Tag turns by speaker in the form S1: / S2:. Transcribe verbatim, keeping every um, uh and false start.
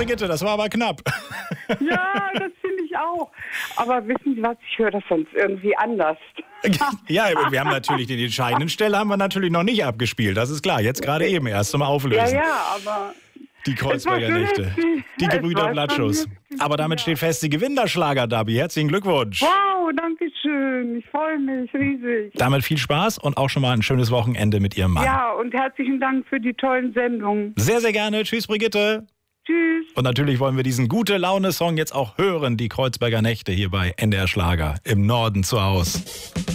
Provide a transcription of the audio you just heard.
S1: Brigitte, das war aber knapp.
S2: Ja, das finde ich auch. Aber wissen Sie was, ich höre das sonst irgendwie anders.
S1: Ja, wir haben natürlich den entscheidenden Stelle haben wir natürlich noch nicht abgespielt, das ist klar. Jetzt gerade eben erst zum Auflösen.
S2: Ja, ja, aber...
S1: Die Kreuzberger Nächte, die Gebrüder Blattschuss. Aber damit steht fest, die Gewinnerschlager-Derby. Herzlichen Glückwunsch.
S2: Wow, danke schön. Ich freue mich riesig.
S1: Damit viel Spaß und auch schon mal ein schönes Wochenende mit Ihrem Mann.
S2: Ja, und herzlichen Dank für die tollen Sendungen.
S1: Sehr, sehr gerne. Tschüss, Brigitte.
S2: Tschüss.
S1: Und natürlich wollen wir diesen Gute-Laune-Song jetzt auch hören. Die Kreuzberger Nächte hier bei N D R Schlager im Norden zu Haus.